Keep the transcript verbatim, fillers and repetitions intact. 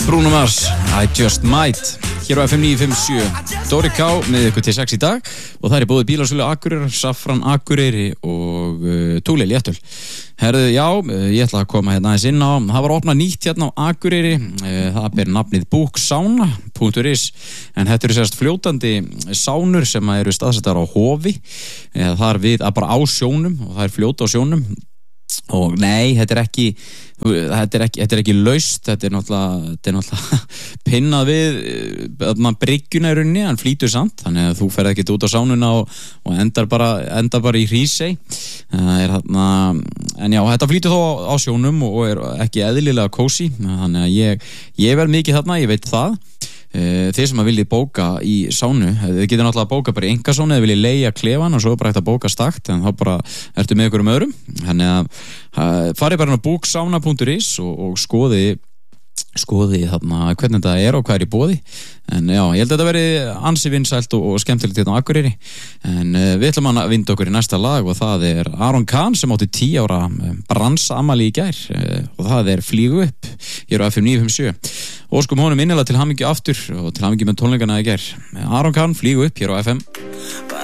Bruno Mars, I Just Might hér á F M níu fimm sjö. Dóri K með ykkur til sex í dag og það er bóði bílasölu Akureyrar, Safran Akureyri og uh, Túli Léttöl. Herðu, já, ég ætla að koma hérna aðeins inn á, það var opnað nýtt hérna á Akureyri, það ber nafnið Búksána punktur is, en þetta eru sérst fljótandi sánur sem eru staðsettar á Hofi, þar við að bara á sjónum og það er fljóta á sjónum. Og nei, þetta er ekki þetta er ekki, þetta er ekki laust, þetta er náttúrulega, þetta er náttúrulega pinnað við að maður bryggjuna í rauninni, hann flýtur samt, þannig að þú ferð ekkert út á sánuna og, og endar bara, endar bara í Hrísey. Það er þarna, en já, þetta flýtur þó á sjónum og er ekki eðlilega kósí, þannig að ég, ég verð mikið þarna, ég veit það. Þeir sem að viljið bóka í sánu, þið getur náttúrulega að bóka bara í einkasánu eða viljið leigja klefan og svo er bara hægt að bóka stakt, en þá bara ertu með ykkur um öðrum. Þannig að farið bara á búksána punktur is og, og skoði skoði þarna hvernig þetta er og hvað er í boði. En já, ég held að þetta veri ansi vinsælt og, og skemmtilegt hérna á Akureyri. En uh, við ætlum að vinda okkur í næsta lag og það er Aron Kahn sem átti tíu ára bransamali í gær uh, og það er Flýgu upp hér á F M níu fimm sjö. Og skum honum innilega til hamingju aftur og til hamingju með tónleikana í gær. Aron Kahn, Flýgu upp hér á F M.